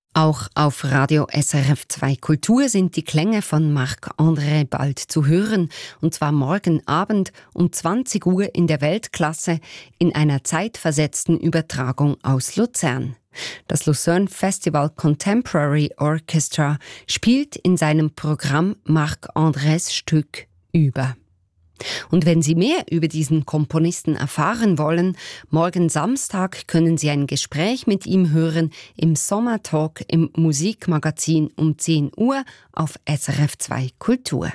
Auch auf Radio SRF 2 Kultur sind die Klänge von Marc-André bald zu hören, und zwar morgen Abend um 20 Uhr in der Weltklasse in einer zeitversetzten Übertragung aus Luzern. Das Lucerne Festival Contemporary Orchestra spielt in seinem Programm Marc-Andrés Stück über. Und wenn Sie mehr über diesen Komponisten erfahren wollen, morgen Samstag können Sie ein Gespräch mit ihm hören im Sommertalk im Musikmagazin um 10 Uhr auf SRF 2 Kultur.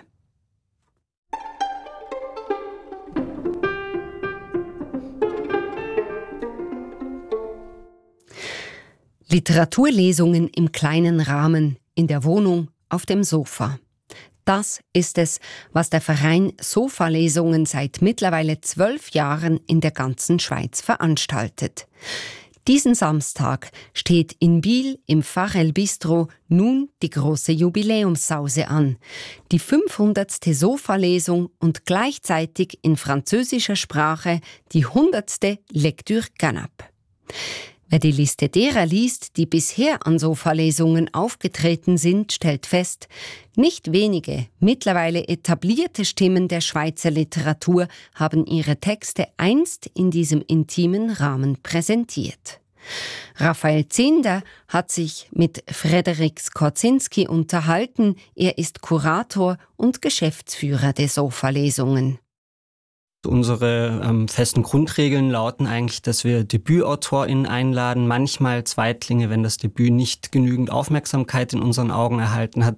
Literaturlesungen im kleinen Rahmen, in der Wohnung, auf dem Sofa. Das ist es, was der Verein Sofa-Lesungen seit mittlerweile 12 Jahren in der ganzen Schweiz veranstaltet. Diesen Samstag steht in Biel im Farel Bistro nun die große Jubiläumssause an. Die 500. Sofa-Lesung und gleichzeitig in französischer Sprache die 100. Lecture Canap. Wer die Liste derer liest, die bisher an Sofa-Lesungen aufgetreten sind, stellt fest, nicht wenige mittlerweile etablierte Stimmen der Schweizer Literatur haben ihre Texte einst in diesem intimen Rahmen präsentiert. Raphael Zinder hat sich mit Frederik Skorzinski unterhalten. Er ist Kurator und Geschäftsführer der Sofa-Lesungen. Unsere festen Grundregeln lauten eigentlich, dass wir DebütautorInnen einladen, manchmal Zweitlinge, wenn das Debüt nicht genügend Aufmerksamkeit in unseren Augen erhalten hat,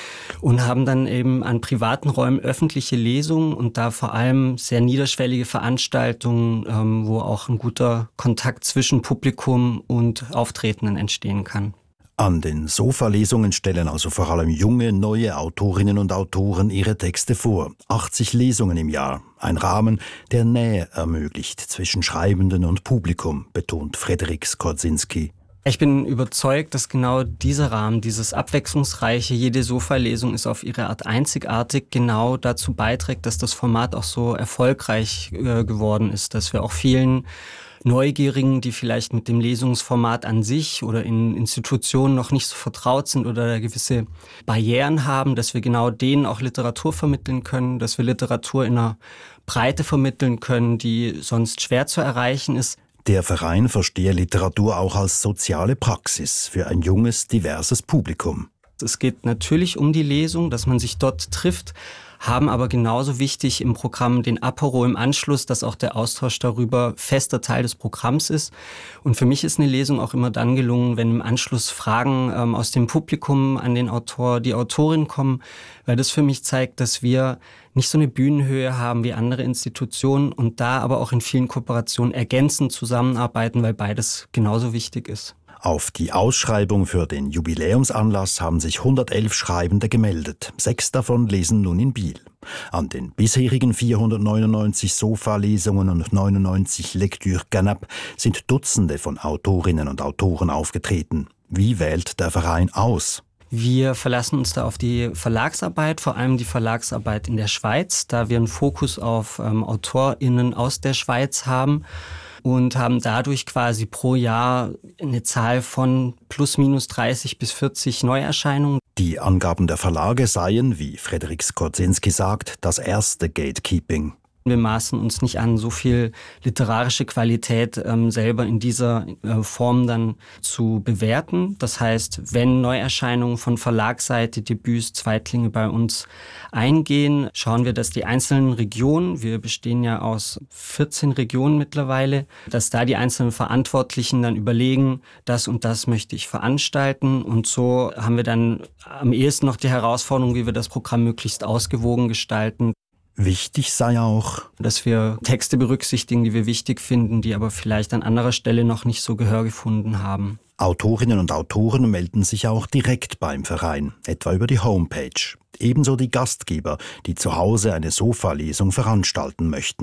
und haben dann eben an privaten Räumen öffentliche Lesungen und da vor allem sehr niederschwellige Veranstaltungen, wo auch ein guter Kontakt zwischen Publikum und Auftretenden entstehen kann. An den Sofa-Lesungen stellen also vor allem junge, neue Autorinnen und Autoren ihre Texte vor. 80 Lesungen im Jahr. Ein Rahmen, der Nähe ermöglicht zwischen Schreibenden und Publikum, betont Frederik Skorzinski. Ich bin überzeugt, dass genau dieser Rahmen, dieses abwechslungsreiche, jede Sofa-Lesung ist auf ihre Art einzigartig, genau dazu beiträgt, dass das Format auch so erfolgreich geworden ist, dass wir auch vielen Neugierigen, die vielleicht mit dem Lesungsformat an sich oder in Institutionen noch nicht so vertraut sind oder gewisse Barrieren haben, dass wir genau denen auch Literatur vermitteln können, dass wir Literatur in einer Breite vermitteln können, die sonst schwer zu erreichen ist. Der Verein verstehe Literatur auch als soziale Praxis für ein junges, diverses Publikum. Es geht natürlich um die Lesung, dass man sich dort trifft, haben aber genauso wichtig im Programm den Apero im Anschluss, dass auch der Austausch darüber fester Teil des Programms ist. Und für mich ist eine Lesung auch immer dann gelungen, wenn im Anschluss Fragen aus dem Publikum an den Autor, die Autorin kommen, weil das für mich zeigt, dass wir nicht so eine Bühnenhöhe haben wie andere Institutionen und da aber auch in vielen Kooperationen ergänzend zusammenarbeiten, weil beides genauso wichtig ist. Auf die Ausschreibung für den Jubiläumsanlass haben sich 111 Schreibende gemeldet. 6 davon lesen nun in Biel. An den bisherigen 499 Sofa-Lesungen und 99 Lecture Canap sind Dutzende von Autorinnen und Autoren aufgetreten. Wie wählt der Verein aus? Wir verlassen uns da auf die Verlagsarbeit, vor allem die Verlagsarbeit in der Schweiz, da wir einen Fokus auf AutorInnen aus der Schweiz haben. Und haben dadurch quasi pro Jahr eine Zahl von plus minus 30 bis 40 Neuerscheinungen. Die Angaben der Verlage seien, wie Frederik Skorzinski sagt, das erste Gatekeeping. Wir maßen uns nicht an, so viel literarische Qualität selber in dieser Form dann zu bewerten. Das heißt, wenn Neuerscheinungen von Verlagsseite, Debüts, Zweitlinge bei uns eingehen, schauen wir, dass die einzelnen Regionen, wir bestehen ja aus 14 Regionen mittlerweile, dass da die einzelnen Verantwortlichen dann überlegen, das und das möchte ich veranstalten. Und so haben wir dann am ehesten noch die Herausforderung, wie wir das Programm möglichst ausgewogen gestalten. Wichtig sei auch, dass wir Texte berücksichtigen, die wir wichtig finden, die aber vielleicht an anderer Stelle noch nicht so Gehör gefunden haben. Autorinnen und Autoren melden sich auch direkt beim Verein, etwa über die Homepage. Ebenso die Gastgeber, die zu Hause eine Sofa-Lesung veranstalten möchten.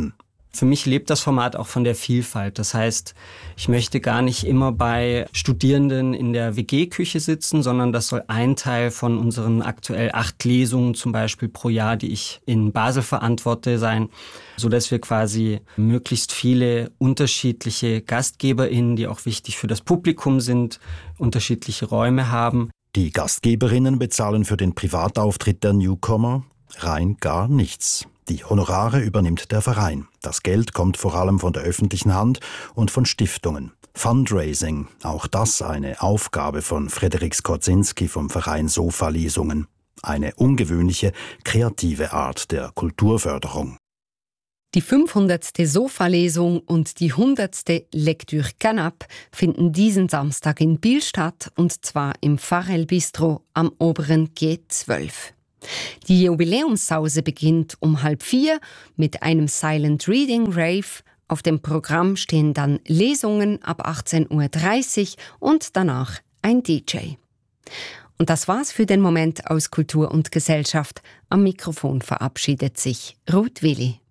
Für mich lebt das Format auch von der Vielfalt. Das heißt, ich möchte gar nicht immer bei Studierenden in der WG-Küche sitzen, sondern das soll ein Teil von unseren aktuell 8 Lesungen zum Beispiel pro Jahr, die ich in Basel verantworte, sein, sodass wir quasi möglichst viele unterschiedliche GastgeberInnen, die auch wichtig für das Publikum sind, unterschiedliche Räume haben. Die Gastgeberinnen bezahlen für den Privatauftritt der Newcomer rein gar nichts. Die Honorare übernimmt der Verein. Das Geld kommt vor allem von der öffentlichen Hand und von Stiftungen. Fundraising, auch das eine Aufgabe von Frederik Skorzinski vom Verein Sofa-Lesungen. Eine ungewöhnliche, kreative Art der Kulturförderung. Die 500. Sofa-Lesung und die 100. Lecture Canap finden diesen Samstag in Biel statt, und zwar im Pfarrell Bistro am oberen G12. Die Jubiläumssause beginnt um 3:30 mit einem Silent Reading Rave. Auf dem Programm stehen dann Lesungen ab 18:30 Uhr und danach ein DJ. Und das war's für den Moment aus Kultur und Gesellschaft. Am Mikrofon verabschiedet sich Ruth Willi.